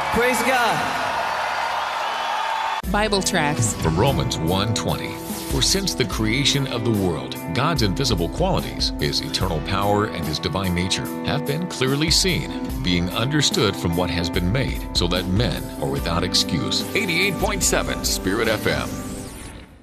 Praise God. Bible tracts From Romans 1:20. For since the creation of the world, God's invisible qualities, His eternal power and His divine nature, have been clearly seen, being understood from what has been made, so that men are without excuse. 88.7 Spirit FM.